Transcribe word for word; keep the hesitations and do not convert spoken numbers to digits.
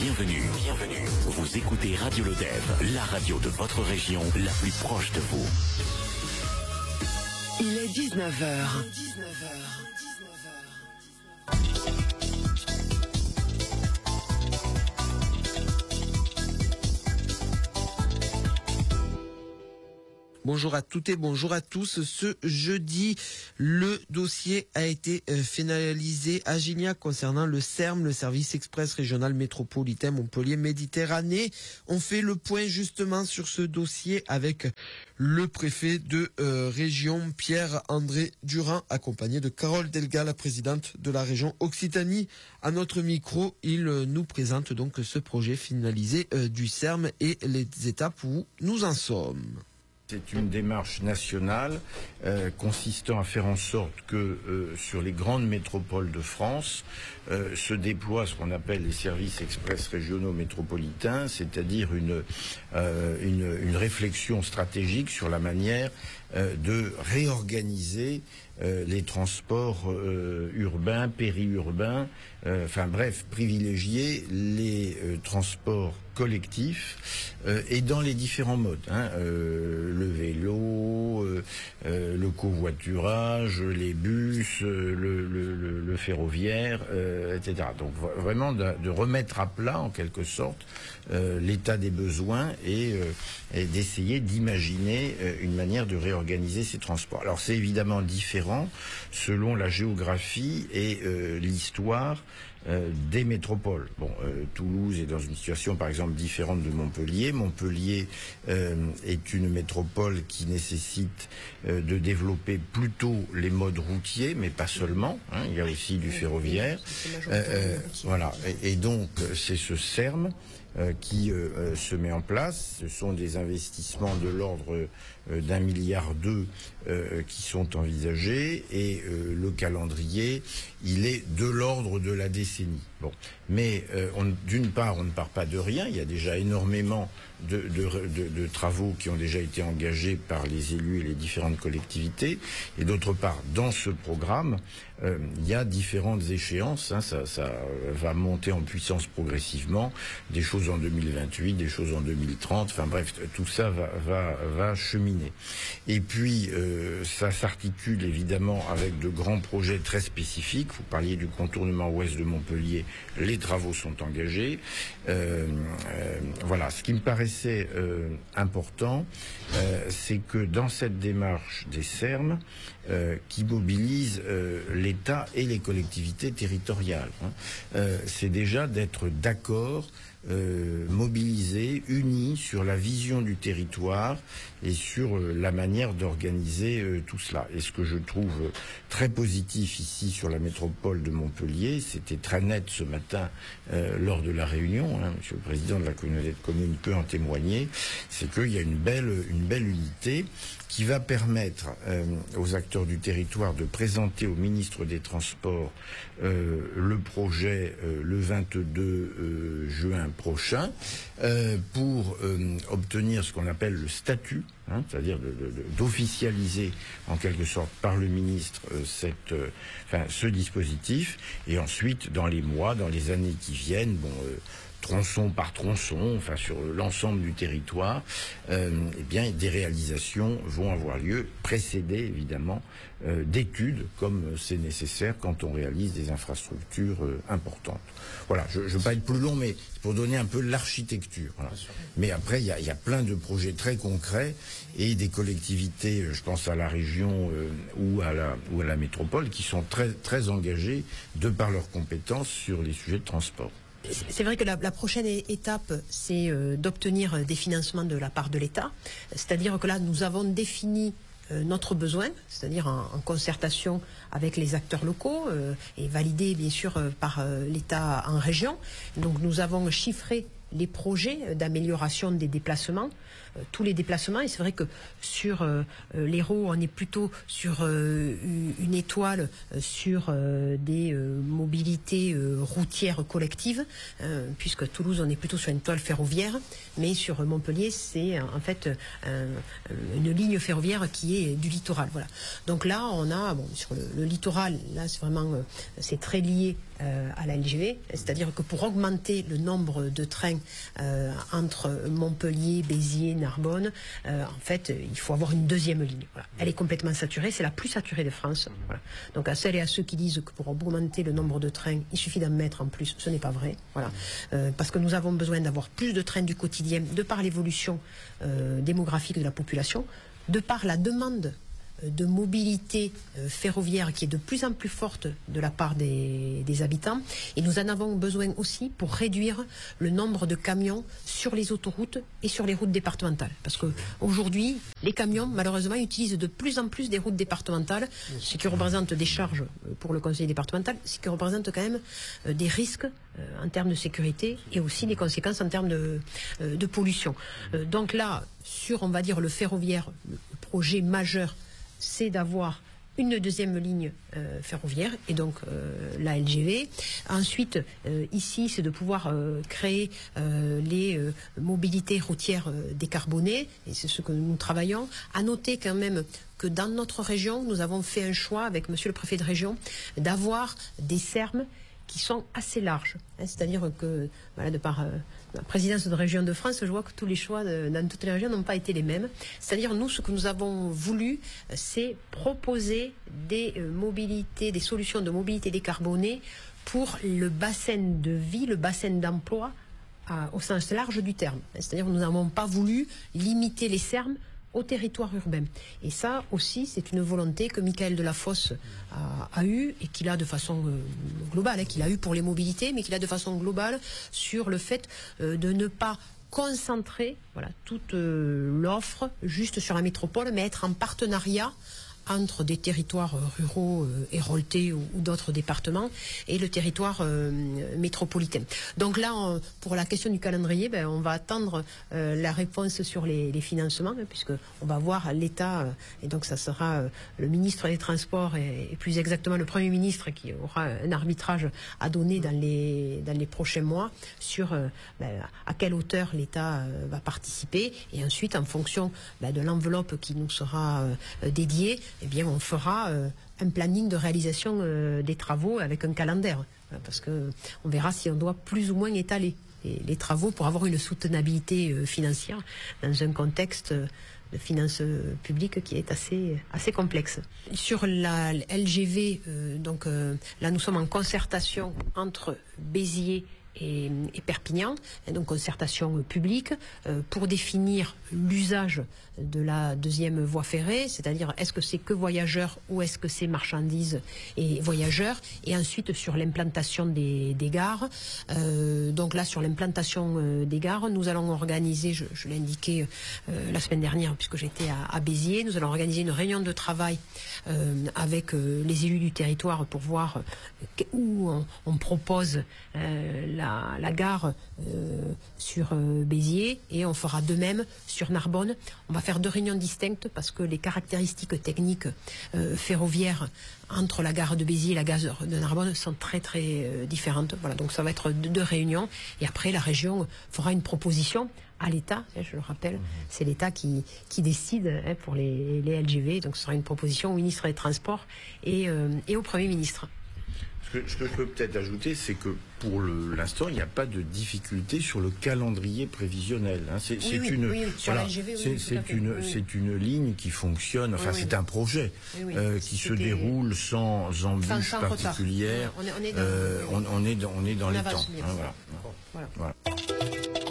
Bienvenue, bienvenue. Vous écoutez Radio Lodève, la radio de votre région, la plus proche de vous. Il est dix-neuf heures. Bonjour à toutes et bonjour à tous. Ce jeudi, le dossier a été finalisé à Gignac concernant le S E R M, le service express régional métropolitain Montpellier-Méditerranée. On fait le point justement sur ce dossier avec le préfet de euh, région, Pierre-André Durand, accompagné de Carole Delga, la présidente de la région Occitanie. À notre micro, il euh, nous présente donc ce projet finalisé euh, du S E R M et les étapes où nous en sommes. C'est une démarche nationale euh, consistant à faire en sorte que euh, sur les grandes métropoles de France euh, se déploient ce qu'on appelle les services express régionaux métropolitains, c'est-à-dire une, euh, une, une réflexion stratégique sur la manière euh, de réorganiser euh, les transports euh, urbains, périurbains, euh, enfin bref, privilégier les euh, transports collectifs euh, et dans les différents modes, hein, euh, le vélo, euh, euh, le covoiturage, les bus, euh, le, le, le, le ferroviaire, euh, et cetera. Donc vraiment de, de remettre à plat en quelque sorte euh, l'état des besoins et, euh, et d'essayer d'imaginer euh, une manière de réorganiser ces transports. Alors c'est évidemment différent selon la géographie et euh, l'histoire Euh, des métropoles. Bon, euh, Toulouse est dans une situation par exemple différente de Montpellier. Montpellier euh, est une métropole qui nécessite euh, de développer plutôt les modes routiers, mais pas seulement, hein, il y a aussi du ferroviaire. Euh, euh, voilà, et, et donc c'est ce S E R M Euh, qui euh, euh, se met en place. Ce sont des investissements de l'ordre euh, d'un milliard deux euh, qui sont envisagés et euh, le calendrier, il est de l'ordre de la décennie. Bon, mais euh, d'une part, on ne part pas de rien. Il y a déjà énormément de, de, de, de travaux qui ont déjà été engagés par les élus et les différentes collectivités. Et d'autre part, dans ce programme, euh, il y a différentes échéances. Hein, ça, ça va monter en puissance progressivement. Des choses en deux mille vingt-huit, des choses en deux mille trente, enfin bref, tout ça va, va, va cheminer. Et puis, euh, ça s'articule évidemment avec de grands projets très spécifiques. Vous parliez du contournement ouest de Montpellier, les travaux sont engagés. Euh, euh, voilà, ce qui me paraissait euh, important, euh, c'est que dans cette démarche des S E R M, euh, qui mobilise euh, l'État et les collectivités territoriales, hein, euh, c'est déjà d'être d'accord, Euh, mobilisés, unis sur la vision du territoire et sur euh, la manière d'organiser euh, tout cela. Et ce que je trouve euh, très positif ici sur la métropole de Montpellier, c'était très net ce matin euh, lors de la réunion, hein, Monsieur le Président de la communauté de communes peut en témoigner, c'est qu'il y a une belle, une belle unité qui va permettre euh, aux acteurs du territoire de présenter au ministre des Transports euh, le projet euh, le vingt-deux euh, juin prochain euh, pour euh, obtenir ce qu'on appelle le statut, hein, c'est-à-dire d'officialiser en quelque sorte par le ministre euh, cette, euh, enfin, ce dispositif, et ensuite dans les mois, dans les années qui viennent, bon. Euh, tronçon par tronçon, enfin sur l'ensemble du territoire, euh, eh bien des réalisations vont avoir lieu, précédées évidemment euh, d'études, comme c'est nécessaire quand on réalise des infrastructures euh, importantes. Voilà, je ne veux pas être plus long, mais c'est pour donner un peu l'architecture. Voilà. Mais après, il y a, y a plein de projets très concrets et des collectivités, je pense à la région euh, ou à la ou à la métropole, qui sont très très engagées de par leurs compétences sur les sujets de transport. C'est vrai que la, la prochaine étape, c'est euh, d'obtenir des financements de la part de l'État. C'est-à-dire que là, nous avons défini euh, notre besoin, c'est-à-dire en, en concertation avec les acteurs locaux euh, et validé bien sûr euh, par euh, l'État en région. Donc nous avons chiffré les projets d'amélioration des déplacements, euh, tous les déplacements, et c'est vrai que sur euh, l'Hérault, on est plutôt sur euh, une étoile euh, sur euh, des euh, mobilités euh, routières collectives, euh, puisque Toulouse, on est plutôt sur une étoile ferroviaire, mais sur Montpellier, c'est en fait euh, une ligne ferroviaire qui est du littoral. Voilà. Donc là, on a, bon, sur le, le littoral, là, c'est vraiment, euh, c'est très lié euh, à la L G V, c'est-à-dire que pour augmenter le nombre de trains euh, entre Montpellier, Béziers, Narbonne, euh, en fait, il faut avoir une deuxième ligne. Voilà. Elle est complètement saturée, c'est la plus saturée de France. Voilà. Donc à celles et à ceux qui disent que pour augmenter le nombre de trains, il suffit d'en mettre en plus, ce n'est pas vrai. Voilà. Euh, parce que nous avons besoin d'avoir plus de trains du quotidien, de par l'évolution euh, démographique de la population, de par la demande de mobilité euh, ferroviaire qui est de plus en plus forte de la part des, des habitants. Et nous en avons besoin aussi pour réduire le nombre de camions sur les autoroutes et sur les routes départementales. Parce qu'aujourd'hui, les camions, malheureusement, utilisent de plus en plus des routes départementales, ce qui représente des charges pour le conseil départemental, ce qui représente quand même euh, des risques euh, en termes de sécurité et aussi des conséquences en termes de, euh, de pollution. Euh, donc là, sur, on va dire, le ferroviaire, le projet majeur, c'est d'avoir une deuxième ligne euh, ferroviaire et donc euh, la L G V. Ensuite, euh, ici, c'est de pouvoir euh, créer euh, les euh, mobilités routières euh, décarbonées et c'est ce que nous travaillons. À noter quand même que dans notre région, nous avons fait un choix avec monsieur le préfet de région d'avoir des S E R M qui sont assez larges. Hein, c'est-à-dire que, voilà, de par euh, la présidence de région de France, je vois que tous les choix de, dans toutes les régions n'ont pas été les mêmes. C'est-à-dire, nous, ce que nous avons voulu, c'est proposer des euh, mobilités, des solutions de mobilité décarbonée pour le bassin de vie, le bassin d'emploi à, au sens large du terme. C'est-à-dire, nous n'avons pas voulu limiter les S E R M au territoire urbain. Et ça aussi, c'est une volonté que Michael Delafosse a, a eue et qu'il a de façon euh, globale, hein, qu'il a eu pour les mobilités, mais qu'il a de façon globale sur le fait euh, de ne pas concentrer voilà, toute euh, l'offre juste sur la métropole, mais être en partenariat entre des territoires ruraux euh, héroltés ou, ou d'autres départements et le territoire euh, métropolitain. Donc là, on, pour la question du calendrier, ben, on va attendre euh, la réponse sur les, les financements, hein, puisque on va voir l'État, euh, et donc ça sera euh, le ministre des Transports et, et plus exactement le Premier ministre qui aura un arbitrage à donner dans les, dans les prochains mois sur euh, ben, à quelle hauteur l'État euh, va participer et ensuite en fonction ben, de l'enveloppe qui nous sera euh, dédiée, eh bien, on fera euh, un planning de réalisation euh, des travaux avec un calendaire, hein, parce que on verra si on doit plus ou moins étaler les, les travaux pour avoir une soutenabilité euh, financière dans un contexte euh, de finances publiques qui est assez, assez complexe. Sur la L G V, euh, donc euh, là nous sommes en concertation entre Béziers Et, et Perpignan, et donc concertation publique euh, pour définir l'usage de la deuxième voie ferrée, c'est-à-dire est-ce que c'est que voyageurs ou est-ce que c'est marchandises et voyageurs, et ensuite sur l'implantation des, des gares. Euh, donc là sur l'implantation euh, des gares, nous allons organiser, je, je l'ai indiqué euh, la semaine dernière puisque j'étais à, à Béziers, nous allons organiser une réunion de travail euh, avec euh, les élus du territoire pour voir euh, où on, on propose euh, La, la gare euh, sur euh, Béziers et on fera de même sur Narbonne. On va faire deux réunions distinctes parce que les caractéristiques techniques euh, ferroviaires entre la gare de Béziers et la gare de Narbonne sont très très euh, différentes. Voilà, donc ça va être deux, deux réunions et après la région fera une proposition à l'État, je le rappelle, c'est l'État qui, qui décide hein, pour les, les L G V, donc ce sera une proposition au ministre des Transports et, euh, et au Premier ministre. Ce que, ce que je peux peut-être ajouter, c'est que pour l'instant, il n'y a pas de difficulté sur le calendrier prévisionnel. Hein. C'est oui, oui, une, oui, sur voilà, la L G V, oui, c'est oui, une, oui. c'est une ligne qui fonctionne. Enfin, oui, oui. c'est un projet oui, oui. euh, qui se déroule sans embûches sans particulières. On est, on est dans, euh, on, on est dans, on est dans on les avance temps. bien. Hein, voilà. Voilà. Voilà.